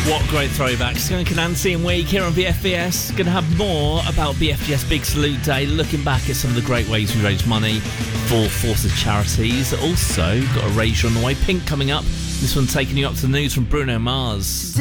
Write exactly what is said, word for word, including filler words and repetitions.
What great throwbacks. Skunk and Nancy and Week here on B F B S. Going to have more about B F B S Big Salute Day, looking back at some of the great ways we raise money for Forces charities. Also, got a Erasure on the way. Pink coming up. This one taking you up to the news from Bruno Mars.